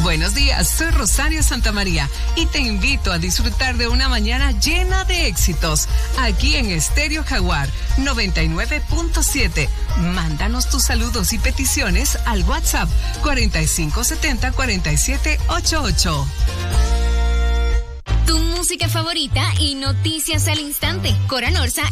Buenos días, soy Rosario Santamaría y te invito a disfrutar de una mañana llena de éxitos aquí en Estéreo Jaguar 99.7. Mándanos tus saludos y peticiones al WhatsApp 4570-4788. Tu música favorita y noticias al instante. Cora Norza